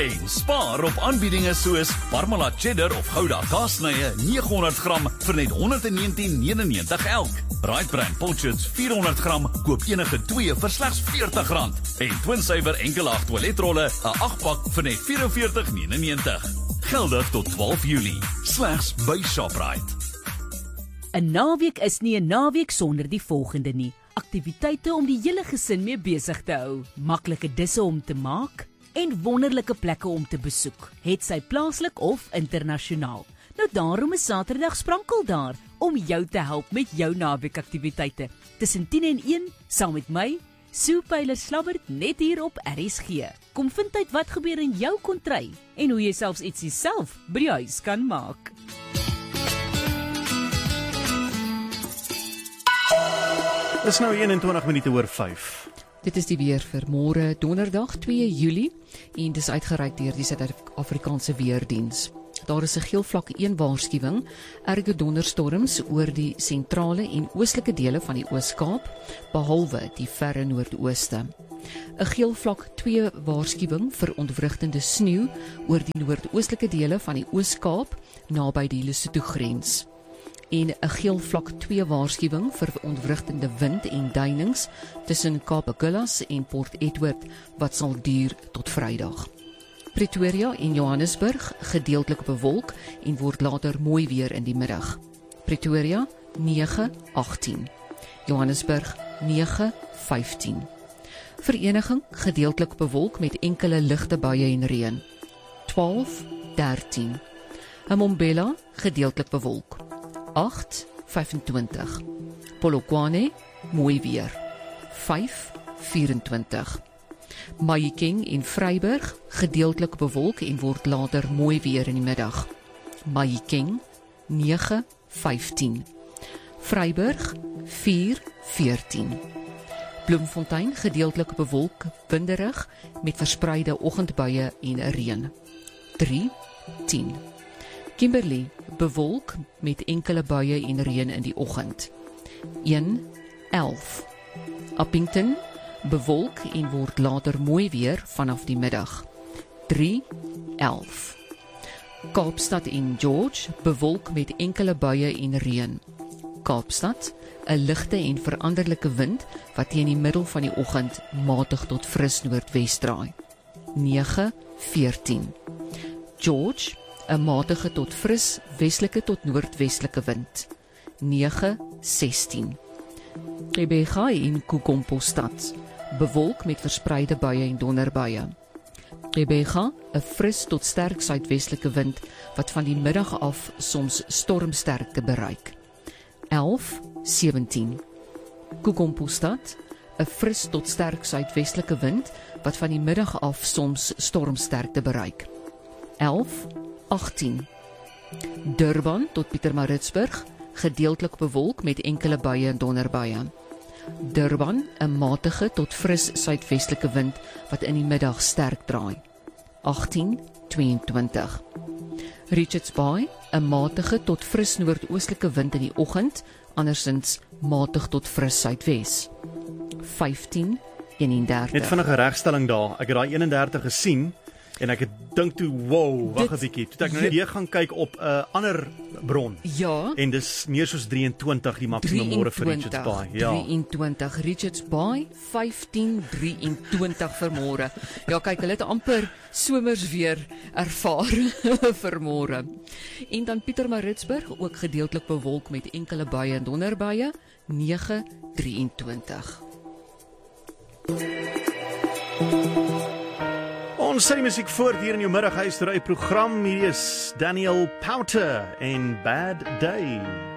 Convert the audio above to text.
En spaar op aanbiedinge soos Parmalat cheddar of Gouda kaasnye 900 gram vir net R119,99 elk. Braaitbrein Potchets 400 gram koop enige 2 vir slegs R40. En Twin Saver enkelaag toiletrolle 'n 8-pak vir net R44,99. Geldig tot 12 Julie, slegs by Shoprite. 'n Naweek is nie 'n naweek sonder die volgende nie. Aktiwiteite om die hele gesin mee besig te hou, maklike disse om te maak en wonderlike plekke om te besoek, het sy plaaslik of internasionaal. Nou daarom is Saterdag Sprankel daar om jou te help met jou naweekaktiwiteite. Tussen 10 en 1 saam met my, Sue Pyler-Slabbert, net hier op RSG. Kom vind uit wat gebeur in jou kontry en hoe jy selfs ietsie self by die huis kan maak. Dis nou 21 minute oor 5. Dit is die weer vir môre donderdag 2 Julie en dis uitgereik deur die Suid-Afrikaanse Weerdiens. Daar is 'n geel vlak 1 waarskuwing, erge donderstorms oor die sentrale en oostelike dele van die Oos-Kaap, behalwe die verre noordooste. 'n Geel vlak 2 waarskuwing vir ontwrigtende sneeu oor die noordoostelike dele van die Oos-Kaap naby die Lesotho-grens. En 'n geel vlak 2 waarskuwing vir ontwrigtende wind en duinings tussen Kaap Agulhas en Port Edward wat sal duur tot Vrydag. Pretoria en Johannesburg gedeeltelik bewolk en word later mooi weer in die middag. Pretoria 9:18, Johannesburg 9:15. Vereniging gedeeltelik bewolk met enkele ligte buie en reën. 12:13. Mbombela gedeeltelik bewolk. 8:25. Polokwane mooi weer. 5:24. Mahikeng en Vryburg gedeeltelik bewolk en word later mooi weer in die middag. Mahikeng 9:15. Vryburg 4:14. Bloemfontein gedeeltelik bewolk, winderig met verspreide oggendbuie en reën. 3:10. Kimberley bewolk met enkele buie en reën in die oggend. 1:11. Appington bewolk en word later mooi weer vanaf die middag. 3:11. Kaapstad en George bewolk met enkele buie en reën. Kaapstad 'n ligte en veranderlike wind wat teen die middel van die oggend matig tot fris noordwes draai. 9:14. George 'n matige tot fris westelike tot noordwestelike wind. 9:16. Gqeberha en Kukompostad bewolk met verspreide buie en donderbuie. Gqeberha 'n fris tot sterk suidwestelike wind wat van die middag af soms stormsterkte bereik. 11:17. Kukompostad 'n fris tot sterk suidwestelike wind wat van die middag af soms stormsterkte bereik. 11:18. Durban tot Pietermaritzburg gedeeltelik bewolk met enkele buie en donderbuie. Durban 'n matige tot fris suidwestelike wind wat in die middag sterk draai. 18:22. Richards Bay 'n matige tot fris noordoostelike wind in die oggend, andersins matig tot fris suidwes. 15:31. Net vinnige regstelling daar. Ek het daai 31 gesien en ek het dink toe, wow, wag 'n bietjie. Toe ek nou net weer gaan kyk op 'n ander bron. Ja. En dis meer soos 23 die maksimum môre vir Richards Bay. Ja. 23 Richards Bay 15:23 vir môre. Ja, kyk, hulle het amper somers weer ervaar vir môre. En dan Pietermaritzburg ook gedeeltelik bewolk met enkele buie en donderbuie. 9:23. Ons sê musiek voort hier in jou middaghuisry program. Hier is Daniel Powter en Bad Day.